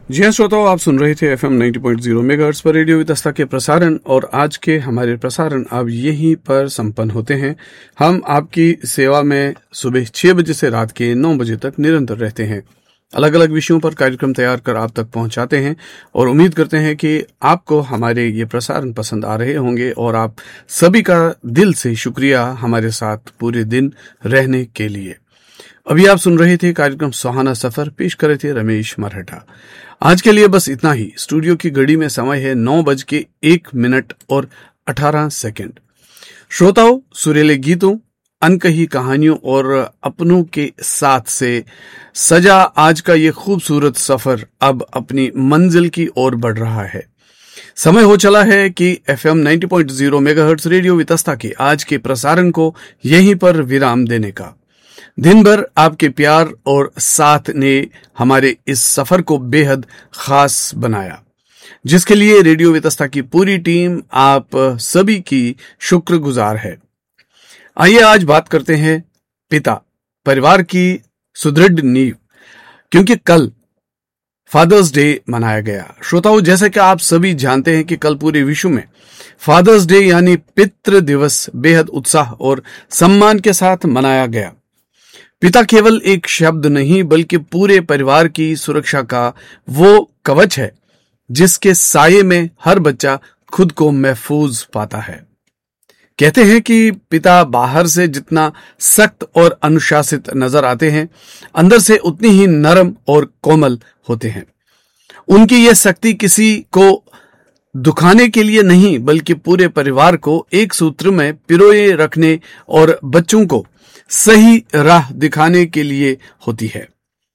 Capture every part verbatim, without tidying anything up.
जी हाँ श्रोताओं, आप सुन रहे थे F M ninety point zero megahertz पर रेडियो वितस्ता के प्रसारण, और आज के हमारे प्रसारण अब यहीं पर संपन्न होते हैं। हम आपकी सेवा में सुबह छह बजे से रात के नौ बजे तक निरंतर रहते हैं। अलग अलग विषयों पर कार्यक्रम तैयार कर आप तक पहुंचाते हैं और उम्मीद करते हैं कि आपको हमारे ये प्रसारण पसंद आ रहे होंगे, और आप सभी का दिल से शुक्रिया हमारे साथ पूरे दिन रहने के लिए। अभी आप सुन रहे थे कार्यक्रम सुहाना सफर, पेश करे थे रमेश मरहटा। आज के लिए बस इतना ही। स्टूडियो की घड़ी में समय है नौ बज के एक मिनट और अठारह सेकंड। श्रोताओं, सुरीले गीतों, अनकही कहानियों और अपनों के साथ से सजा आज का ये खूबसूरत सफर अब अपनी मंजिल की ओर बढ़ रहा है। समय हो चला है कि F M ninety point zero megahertz radio Vitasta के आज के प्रसारण को यहीं पर विराम देने का। दिन भर आपके प्यार और साथ ने हमारे इस सफर को बेहद खास बनाया, जिसके लिए रेडियो वितस्ता की पूरी टीम आप सभी की शुक्रगुजार है। आइए आज बात करते हैं पिता, परिवार की सुदृढ़ नींव, क्योंकि कल फादर्स डे मनाया गया। श्रोताओं, जैसे कि आप सभी जानते हैं कि कल पूरे विश्व में फादर्स डे यानी पितृ दिवस बेहद उत्साह और सम्मान के साथ मनाया गया। पिता केवल एक शब्द नहीं, बल्कि पूरे परिवार की सुरक्षा का वो कवच है जिसके साये में हर बच्चा खुद को महफूज पाता है। कहते हैं कि पिता बाहर से जितना सख्त और अनुशासित नजर आते हैं, अंदर से उतनी ही नरम और कोमल होते हैं। उनकी यह शक्ति किसी को दुखाने के लिए नहीं, बल्कि पूरे परिवार को एक सूत्र में पिरोए रखने और बच्चों को सही राह दिखाने के लिए होती है।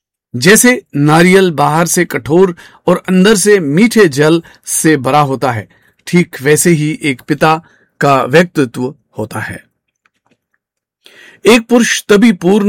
जैसे नारियल बाहर से कठोर और अंदर से मीठे जल से भरा होता है, ठीक वैसे ही एक पिता का व्यक्तित्व होता है। एक पुरुष तभी पूर्ण